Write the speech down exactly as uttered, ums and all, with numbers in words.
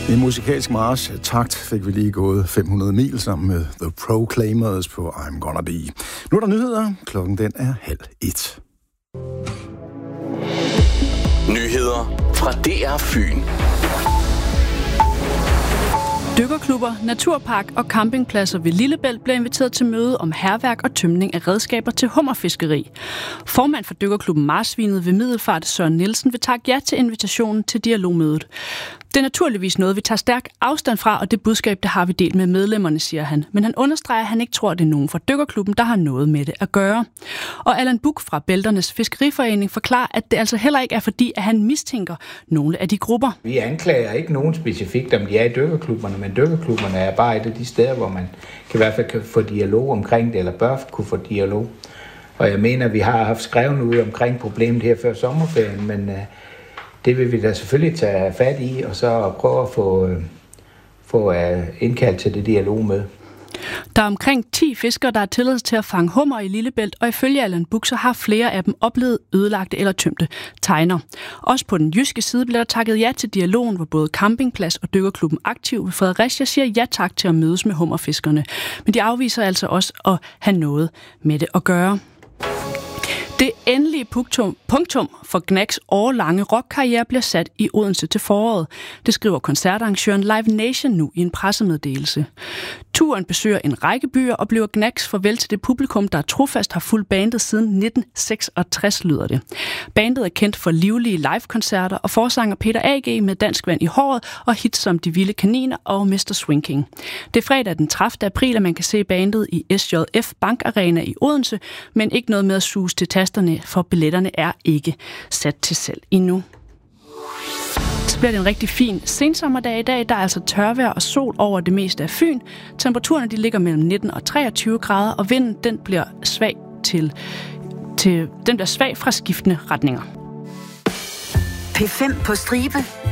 I musikalsk march takt fik vi lige gået fem hundrede mil sammen med The Proclaimers på I'm Gonna Be. Nu er der nyheder. Klokken den er halv et. Nyheder fra D R Fyn. Dykkerklubber, naturpark og campingpladser ved Lillebælt bliver inviteret til møde om hærværk og tømning af redskaber til hummerfiskeri. Formand for Dykkerklubben Marsvinet ved Middelfart, Søren Nielsen, vil takke ja til invitationen til dialogmødet. Det er naturligvis noget, vi tager stærk afstand fra, og det budskab, det har vi delt med medlemmerne, siger han. Men han understreger, at han ikke tror, at det er nogen fra Dykkerklubben, der har noget med det at gøre. Og Allan Buch fra Bælternes Fiskeriforening forklarer, at det altså heller ikke er fordi, at han mistænker nogle af de grupper. Vi anklager ikke nogen specifikt, om de er i dykkerklubberne, men dykkerklubberne er bare et af de steder, hvor man kan i hvert fald kan få dialog omkring det, eller bør kunne få dialog. Og jeg mener, at vi har haft skrevet ud omkring problemet her før sommerferien, men uh, det vil vi da selvfølgelig tage fat i, og så prøve at få, uh, få uh, indkaldt til det dialog med. Der er omkring ti fiskere, der er tilladelse til at fange hummer i Lillebælt, og ifølge Allan Buch, så har flere af dem oplevet ødelagte eller tømte tegner. Også på den jyske side bliver der takket ja til dialogen, hvor både campingplads og dykkerklubben Aktiv ved Fredericia siger ja tak til at mødes med hummerfiskerne. Men de afviser altså også at have noget med det at gøre. Det endelige punktum, punktum for Gnags årlange rockkarriere bliver sat i Odense til foråret. Det skriver koncertarrangøren Live Nation nu i en pressemeddelelse. Turen besøger en række byer og bliver Gnags farvel til det publikum, der trofast har fulgt bandet siden nitten seksogtres, lyder det. Bandet er kendt for livlige live-koncerter og forsanger Peter A G med Dansk Vand i håret og hits som De Vilde Kaniner og mister Swing King. Det er fredag den tredivte april, at man kan se bandet i S J F Bank Arena i Odense, men ikke noget med at suse til tasterne, for billetterne er ikke sat til salg endnu. Så bliver det en rigtig fin sensommerdag i dag. Der er altså tørvejr og sol over det meste af Fyn. Temperaturerne de ligger mellem nitten og treogtyve grader, og vinden den bliver svag til, til den bliver svag fra skiftende retninger. P fem på stribe.